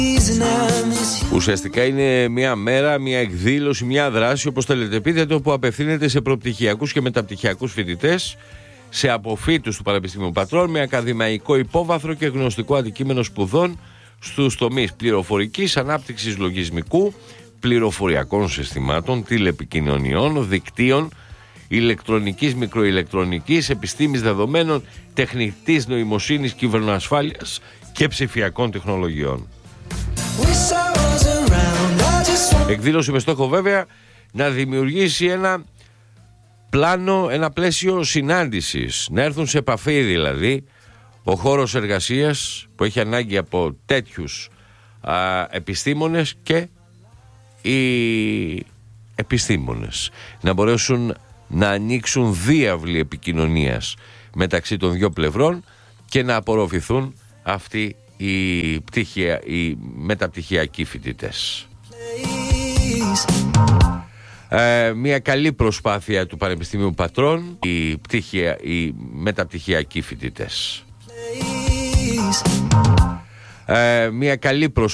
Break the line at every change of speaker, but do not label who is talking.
Ουσιαστικά είναι μια μέρα, μια εκδήλωση, μια δράση, όπως θέλετε πείτε το, που απευθύνεται σε προπτυχιακούς και μεταπτυχιακούς φοιτητές, σε αποφύτους του Πανεπιστημίου Πατρών, με ακαδημαϊκό υπόβαθρο και γνωστικό αντικείμενο σπουδών στους τομείς πληροφορικής, ανάπτυξης λογισμικού, πληροφοριακών συστημάτων, τηλεπικοινωνιών, δικτύων, ηλεκτρονικής, μικροηλεκτρονικής, επιστήμης δεδομένων, τεχνητής νοημοσύνης, κυβερνοασφάλειας και ψηφιακών τεχνολογιών. Εκδήλωση με στόχο βέβαια να δημιουργήσει ένα πλάνο, ένα πλαίσιο συνάντησης, να έρθουν σε επαφή δηλαδή ο χώρος εργασίας που έχει ανάγκη από τέτοιους επιστήμονες και οι επιστήμονες, να μπορέσουν να ανοίξουν διάβλοι επικοινωνίας μεταξύ των δύο πλευρών και να απορροφηθούν αυτοί οι μεταπτυχιακοί φοιτητές. Μια καλή προσπάθεια του Πανεπιστημίου Πατρών, οι μεταπτυχιακοί φοιτητές. Μια καλή προσπάθεια